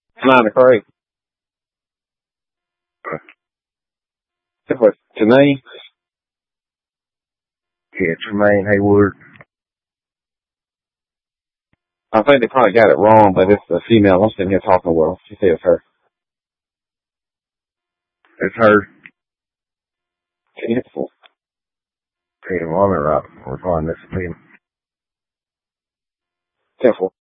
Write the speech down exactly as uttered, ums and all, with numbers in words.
Amanda Craig. It was to me. Yeah, Tremaine Hayward. I think they probably got it wrong, but it's a female. I'm sitting here talking with her. She said it's her. It's her. Cancel. Tatum Woman, right? We're calling this a team. Careful.